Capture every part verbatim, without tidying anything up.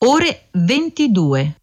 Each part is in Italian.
ore ventidue.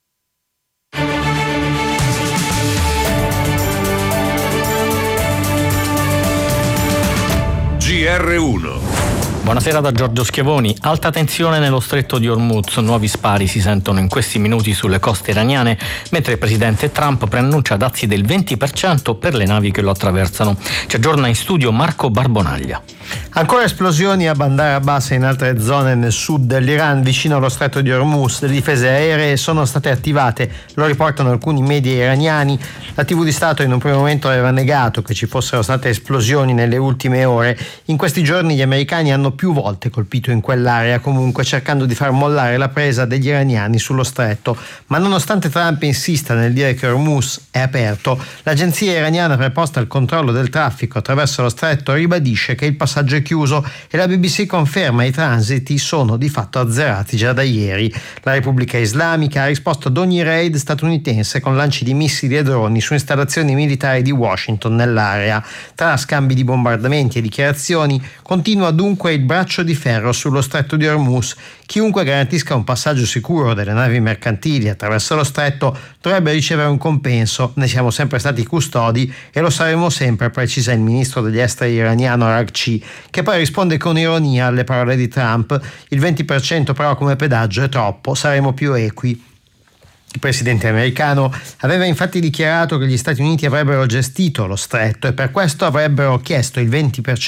G R uno. Buonasera da Giorgio Schiavoni. Alta tensione nello stretto di Hormuz. Nuovi spari si sentono in questi minuti sulle coste iraniane, mentre il presidente Trump preannuncia dazi del venti per cento per le navi che lo attraversano. Ci aggiorna in studio Marco Barbonaglia. Ancora esplosioni a Bandar Abbas e in altre zone nel sud dell'Iran, vicino allo stretto di Hormuz. Le difese aeree sono state attivate, lo riportano alcuni media iraniani. La tivù di Stato in un primo momento aveva negato che ci fossero state esplosioni nelle ultime ore. In questi giorni gli americani hanno più volte colpito in quell'area, comunque cercando di far mollare la presa degli iraniani sullo stretto. Ma nonostante Trump insista nel dire che Hormuz è aperto, l'agenzia iraniana preposta al controllo del traffico attraverso lo stretto ribadisce che il passaggio è chiuso e la B B C conferma i transiti sono di fatto azzerati già da ieri. La Repubblica Islamica ha risposto ad ogni raid statunitense con lanci di missili e droni su installazioni militari di Washington nell'area. Tra scambi di bombardamenti e dichiarazioni continua dunque il braccio di ferro sullo stretto di Hormuz. Chiunque garantisca un passaggio sicuro delle navi mercantili attraverso lo stretto dovrebbe ricevere un compenso. Ne siamo sempre stati custodi e lo saremo sempre, precisa il ministro degli esteri iraniano Araghchi, che poi risponde con ironia alle parole di Trump: il venti per cento però come pedaggio è troppo, saremo più equi. Il presidente americano aveva infatti dichiarato che gli Stati Uniti avrebbero gestito lo stretto e per questo avrebbero chiesto il venti per cento